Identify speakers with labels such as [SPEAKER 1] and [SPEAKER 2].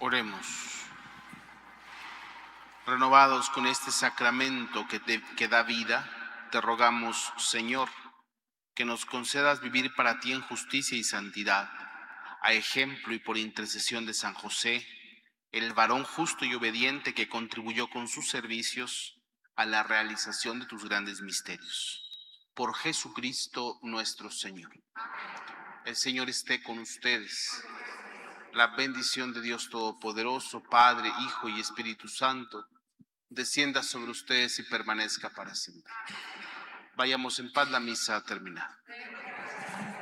[SPEAKER 1] Oremos. Renovados con este sacramento que da vida, te rogamos, Señor, que nos concedas vivir para ti en justicia y santidad, a ejemplo y por intercesión de San José, el varón justo y obediente que contribuyó con sus servicios a la realización de tus grandes misterios. Por Jesucristo nuestro Señor. El Señor esté con ustedes. La bendición de Dios Todopoderoso, Padre, Hijo y Espíritu Santo, descienda sobre ustedes y permanezca para siempre. Vayamos en paz, la misa ha terminado.